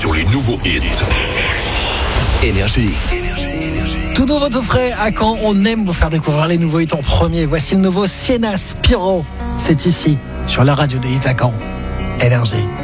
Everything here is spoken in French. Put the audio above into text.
sur les nouveaux hits. Énergie. Tout nouveau, tout frais à Caen. On aime vous faire découvrir les nouveaux hits en premier. Voici le nouveau Sienna Spiro. C'est ici, sur la radio des hits à Caen. Énergie.